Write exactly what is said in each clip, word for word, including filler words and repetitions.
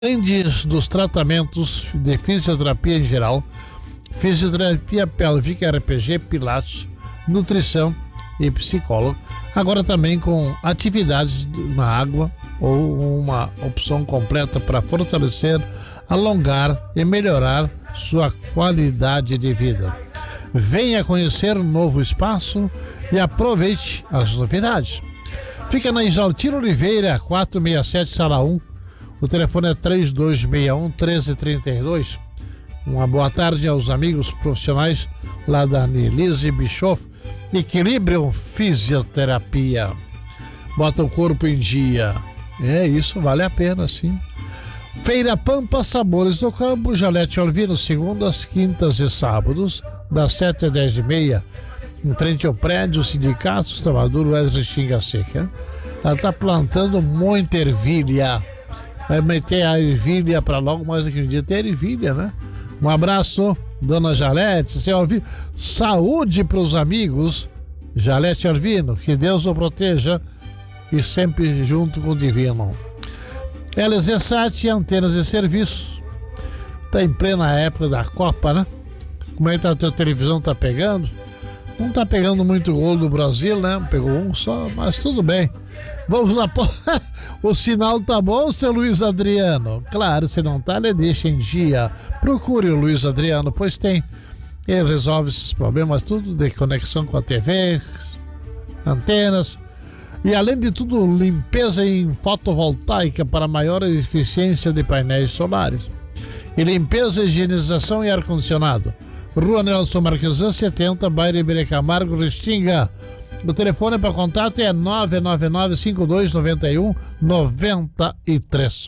Além dos tratamentos de fisioterapia em geral, fisioterapia pélvica, R P G, pilates, nutrição e psicólogo, agora também com atividades na água ou uma opção completa para fortalecer, alongar e melhorar sua qualidade de vida. Venha conhecer um novo espaço e aproveite as novidades. Fica na Isaltino Oliveira, quatrocentos e sessenta e sete, sala um. O telefone é três dois seis um, um três três dois. Uma boa tarde aos amigos profissionais lá da Annelise Bischoff. Equilibrium Fisioterapia. Bota o corpo em dia. É, isso vale a pena, sim. Feira Pampa, Sabores do Campo, Jalete Olvino, segundas, quintas e sábados, das sete às dez e meia, em frente ao prédio Sindicato dos Trabalhadores Wesley Xinga Seca. Ela está plantando muita ervilha. Vai meter a ervilha para logo mais daqui um dia ter ervilha, né? Um abraço, dona Jalete, seu Alvino. Saúde para os amigos, Jalete Alvino. Que Deus o proteja e sempre junto com o divino. L Z Sat, antenas e serviços. Está em plena época da Copa, né? Como é que tá a tua televisão? Tá pegando? Não tá pegando muito gol do Brasil, né? Pegou um só, mas tudo bem. Vamos lá. O sinal tá bom, seu Luiz Adriano? Claro, se não tá, ele deixa em dia. Procure o Luiz Adriano, pois tem. Ele resolve esses problemas, tudo de conexão com a T V, antenas. E além de tudo, limpeza em fotovoltaica para maior eficiência de painéis solares. E limpeza, higienização e ar-condicionado. Rua Nelson Marquesan, setenta, bairro Iberê Camargo, Restinga. O telefone para contato é nove nove nove, cinco dois nove um, nove três.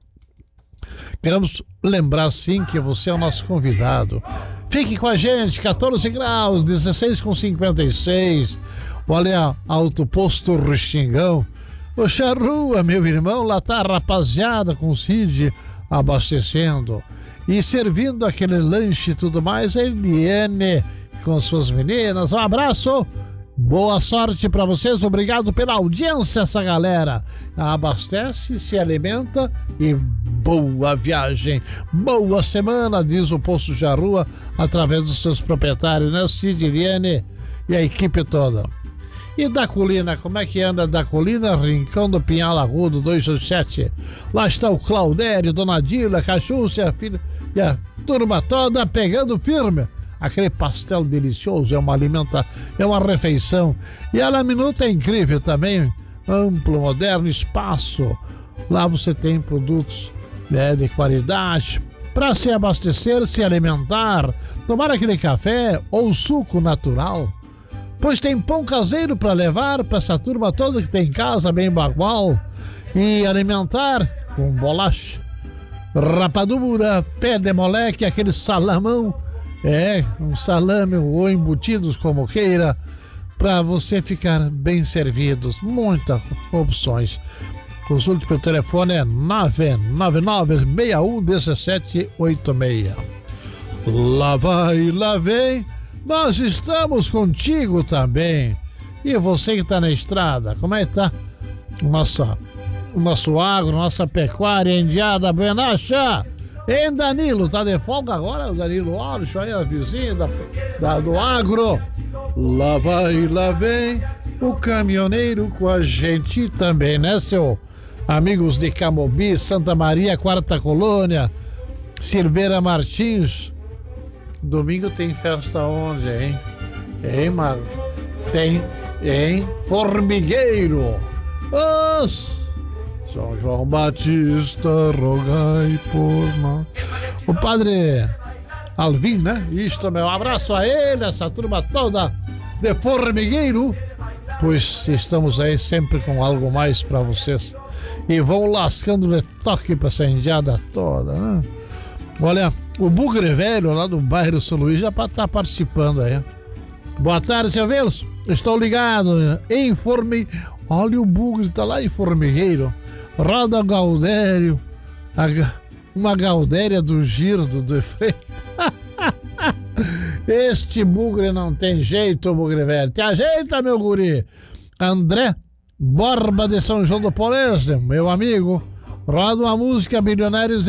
Queremos lembrar, sim, que você é o nosso convidado. Fique com a gente, quatorze graus, dezesseis com cinquenta e seis. Olha, Alto Posto Restingão. Ô Charrua, meu irmão, lá tá a rapaziada com o Cid abastecendo e servindo aquele lanche e tudo mais. A Eliane com suas meninas. Um abraço, boa sorte para vocês. Obrigado pela audiência, essa galera. Abastece, se alimenta e boa viagem, boa semana, diz o Posto Charrua através dos seus proprietários, né? Cid, Eliane e a equipe toda. E da Colina, como é que anda da Colina? Rincão do Pinhal Agudo, dois dois sete. Lá está o Claudério, Dona Dila, Cachuça, a filha e a turma toda pegando firme. Aquele pastel delicioso, é uma alimenta, é uma refeição. E a La Minuta é incrível também, amplo, moderno, espaço. Lá você tem produtos, né, de qualidade para se abastecer, se alimentar, tomar aquele café ou suco natural. Pois tem pão caseiro para levar para essa turma toda que tem em casa, bem bagual, e alimentar com bolacha, rapadura, pé de moleque, aquele salamão, é, um salame ou embutidos como queira, para você ficar bem servido. Muitas opções. Consulte pelo telefone é nove nove nove, seis um um sete oito seis. Lá vai, lá vem. Nós estamos contigo também. E você que está na estrada, como é que está o nosso, o nosso agro, nossa pecuária, indiada, Benacha? Hein, Danilo? Tá de folga agora? O Danilo Alves, aí a vizinha da, da, do agro. Lá vai, lá vem o caminhoneiro com a gente também, né, seu amigos de Camobi, Santa Maria, Quarta Colônia, Silveira Martins. Domingo tem festa onde, hein? Hein, Mago? Tem em Formigueiro. Os São João Batista, rogai por nós. O padre Alvin, né? Isto, meu abraço a ele, essa turma toda de Formigueiro. Pois estamos aí sempre com algo mais para vocês. E vão lascando de toque para essa indiada toda, né? Olha, o Bugre Velho, lá do bairro São Luís, já está participando aí. Boa tarde, seu Velos. Estou ligado em Formi... Olha, o Bugre está lá em Formigueiro. Roda Gaudério. A... Uma Gaudéria do Girdo do Efeito. Este Bugre não tem jeito, Bugre Velho. Te ajeita, meu guri. André Borba de São João do Polese, meu amigo. Roda uma música, Milionários